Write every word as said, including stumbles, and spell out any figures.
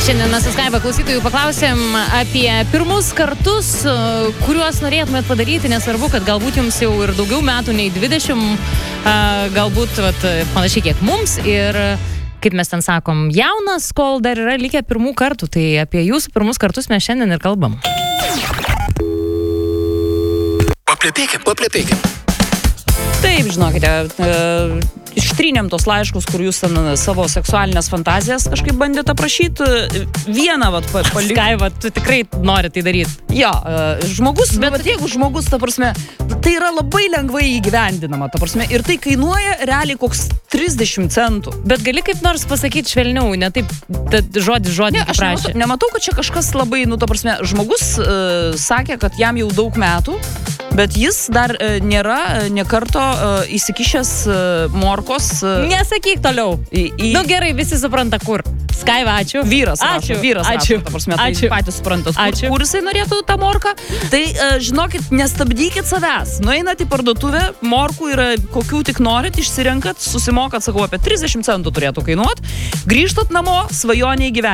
Šiandien mes su Skaiva klausytojų paklausėm apie pirmus kartus, kuriuos norėtumėt padaryti, nesvarbu, kad galbūt jums jau ir daugiau metų nei dvidešimt, galbūt vat, panašiai kiek mums ir kaip mes ten sakom, jaunas, kol dar yra likę pirmų kartų, tai apie jūsų pirmus kartus mes šiandien ir kalbam. Paplepėkim, paplepėkim. Taip, žinokite, e, ištrynėm tos laiškus, kur jūs ten savo seksualinės fantazijas kažkaip bandėte aprašyti. Vieną, vat, palikti. Skaiva, tu tikrai nori tai daryti. Jo, e, žmogus, bet, bet jeigu žmogus, ta prasme, tai yra labai lengvai įgyvendinama, ta prasme, ir tai kainuoja realiai koks trisdešimt centų. Bet gali kaip nors pasakyti švelniau, ne taip žodį žodį ne, aš nematau, nematau, kad čia kažkas labai, nu, ta prasme, žmogus e, sakė, kad jam jau daug metų, bet jis dar e, nėra ne karto e, įsikišęs e, morkos. E, Nesakyk toliau. Į, į... Nu gerai, visi supranta kur. Skaiva, ačiū. Vyras ačiū. rašo, vyras ačiū. rašo, ta prasme, tai ačiū. patys suprantat, kur, Ačiū. kur jisai norėtų tą morką. Tai, e, žinokit, nestabdykit savęs. Nueinat į parduotuvę, morkų yra kokių tik norit, išsirenkat, susimokat, sakau, apie trisdešimt centų turėtų kainuot, grįžtat namo, svajonė įgyvendinti.